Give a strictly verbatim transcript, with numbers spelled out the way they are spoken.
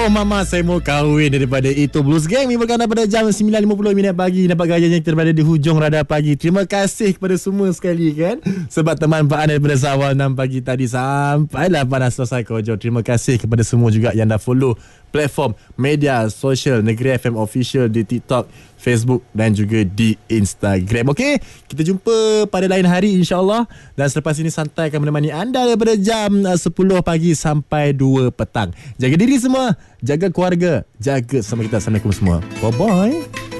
Oh mama, saya mau kahwin daripada Itu Blues Gang. Mimpikan pada jam sembilan lima puluh minit pagi. Nampak gayanya kita berada di hujung radar pagi. Terima kasih kepada semua sekali kan, sebab teman Pak An daripada awal enam pagi tadi sampailah panas selesai kojo. Terima kasih kepada semua juga yang dah follow platform media sosial Negeri F M Official di TikTok, Facebook dan juga di Instagram. Okey, kita jumpa pada lain hari insya-Allah. Dan selepas ini Santai akan menemani anda daripada jam sepuluh pagi sampai dua petang. Jaga diri semua, jaga keluarga, jaga sama kita. Assalamualaikum semua. Bye bye.